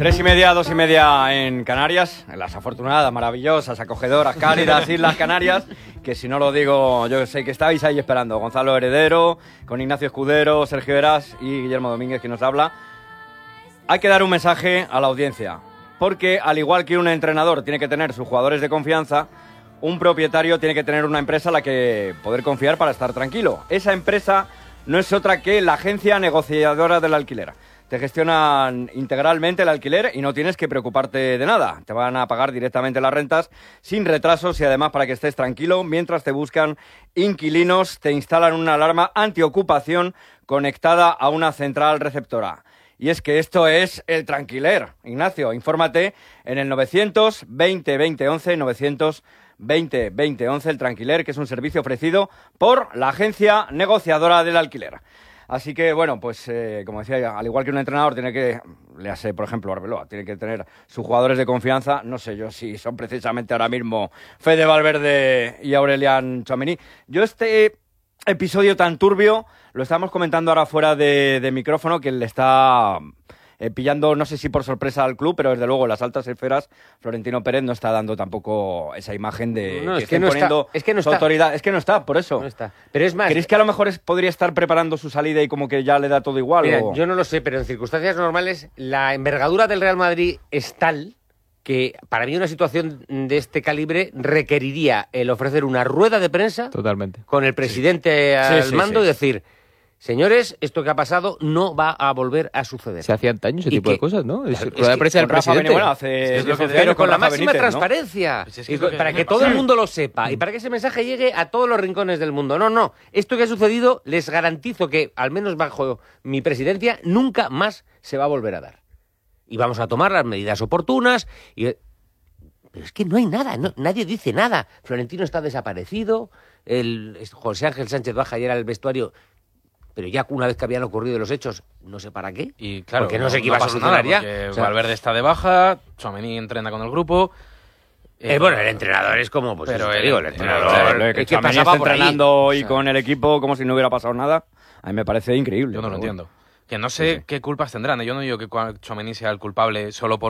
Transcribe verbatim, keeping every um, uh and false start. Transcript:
Tres y media, dos y media en Canarias, en las afortunadas, maravillosas, acogedoras, cálidas Islas Canarias, que si no lo digo, yo sé que estáis ahí esperando. Gonzalo Heredero, con Ignacio Escudero, Sergio Heras y Guillermo Domínguez, que nos habla. Hay que dar un mensaje a la audiencia, porque al igual que un entrenador tiene que tener sus jugadores de confianza, un propietario tiene que tener una empresa a la que poder confiar para estar tranquilo. Esa empresa no es otra que la agencia negociadora del alquiler. Te gestionan integralmente el alquiler y no tienes que preocuparte de nada. Te van a pagar directamente las rentas sin retrasos y además para que estés tranquilo, mientras te buscan inquilinos, te instalan una alarma antiocupación conectada a una central receptora. Y es que esto es el Tranquiler. Ignacio, infórmate en el novecientos veinte veinte once, novecientos veinte veinte once, el Tranquiler, que es un servicio ofrecido por la agencia negociadora del alquiler. Así que, bueno, pues, eh, como decía, al igual que un entrenador tiene que, le hace, por ejemplo, Arbeloa, tiene que tener sus jugadores de confianza, no sé yo si son precisamente ahora mismo Fede Valverde y Aurelian Tchouaméni. Yo este episodio tan turbio lo estamos comentando ahora fuera de, de micrófono, que le está eh, pillando, no sé si por sorpresa al club, pero desde luego en las altas esferas Florentino Pérez no está dando tampoco esa imagen de no, que es que estén no poniendo está, es que no su está. autoridad. Es que no está, por eso. No está. Pero es más, ¿Creéis que a lo mejor es, podría estar preparando su salida y como que ya le da todo igual? Mira, o... yo no lo sé, pero en circunstancias normales la envergadura del Real Madrid es tal que para mí una situación de este calibre requeriría el ofrecer una rueda de prensa Totalmente. con el presidente Sí. al Sí, sí, mando sí. y decir: señores, esto que ha pasado no va a volver a suceder. Se hacían antaño ese Y tipo que- de cosas, ¿no? Es, Claro, es rueda de que prensa del con Rafa presidente. Benítez, bueno, hace Es lo que diez te- Pero con la Rafa máxima Benítez, ¿no? transparencia. Pues es que Y es lo con- que para me que pasa. todo el mundo lo sepa y para que ese mensaje llegue a todos los rincones del mundo. No, no. Esto que ha sucedido, les garantizo que, al menos bajo mi presidencia, nunca más se va a volver a dar. Y vamos a tomar las medidas oportunas. Y... Pero es que no hay nada, no- nadie dice nada. Florentino está desaparecido. El José Ángel Sánchez baja ayer al vestuario. Pero ya una vez que habían ocurrido los hechos, no sé para qué. Y claro, Porque no sé qué iba a pasa solucionar nada, ya. porque O sea, Valverde está de baja, Tchouaméni entrena con el grupo. Eh, bueno, el entrenador es como, pues Pero eso te el- digo, el el- entrenador. Claro, es que que Tchouaméni pasaba está por ahí. entrenando hoy O sea, con el equipo como si no hubiera pasado nada. A mí me parece increíble. Yo no lo pero bueno. entiendo. Que no sé Sí, sí. qué culpas tendrán. Yo no digo que Tchouaméni sea el culpable solo por